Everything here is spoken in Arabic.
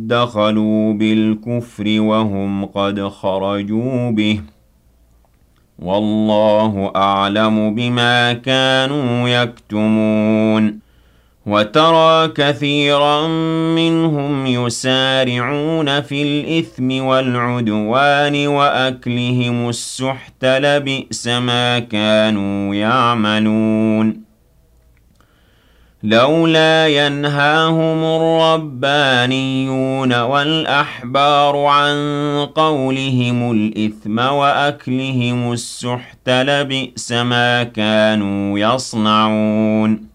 دخلوا بالكفر وهم قد خرجوا به والله أعلم بما كانوا يكتمون وترى كثيرا منهم يسارعون في الإثم والعدوان وأكلهم السحت لبئس ما كانوا يعملون لولا ينهاهم الربانيون والأحبار عن قولهم الإثم وأكلهم السحت لبئس ما كانوا يصنعون